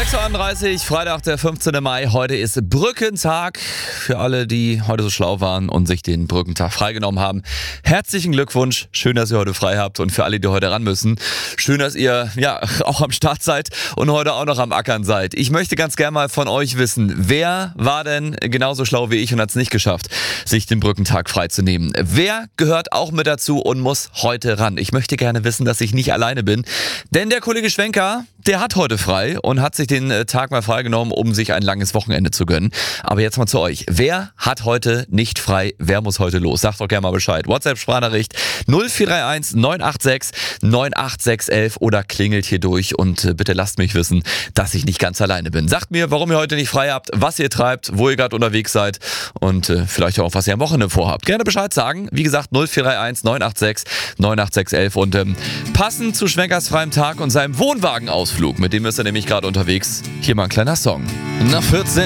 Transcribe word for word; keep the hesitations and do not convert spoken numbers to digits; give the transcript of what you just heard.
sechs Uhr einunddreißig, Freitag, der fünfzehnte Mai. Heute ist Brückentag. Für alle, die heute so schlau waren und sich den Brückentag freigenommen haben, herzlichen Glückwunsch. Schön, dass ihr heute frei habt. Und für alle, die heute ran müssen, schön, dass ihr ja auch am Start seid und heute auch noch am Ackern seid. Ich möchte ganz gerne mal von euch wissen, wer war denn genauso schlau wie ich und hat es nicht geschafft, sich den Brückentag freizunehmen? Wer gehört auch mit dazu und muss heute ran? Ich möchte gerne wissen, dass ich nicht alleine bin, denn der Kollege Schwenker, der hat heute frei und hat sich den Tag mal freigenommen, um sich ein langes Wochenende zu gönnen. Aber jetzt mal zu euch. Wer hat heute nicht frei? Wer muss heute los? Sagt doch gerne mal Bescheid. WhatsApp-Sprachnachricht null vier drei eins neun acht sechs neun acht sechs eins eins oder klingelt hier durch und bitte lasst mich wissen, dass ich nicht ganz alleine bin. Sagt mir, warum ihr heute nicht frei habt, was ihr treibt, wo ihr gerade unterwegs seid und äh, vielleicht auch, was ihr am Wochenende vorhabt. Gerne Bescheid sagen. Wie gesagt, null vier drei eins neun acht sechs neun acht sechs eins eins und ähm, passend zu Schwenkers freiem Tag und seinem Wohnwagenausflug, mit dem ist er nämlich gerade unterwegs. Hier mal ein kleiner Song. Nach vierzehn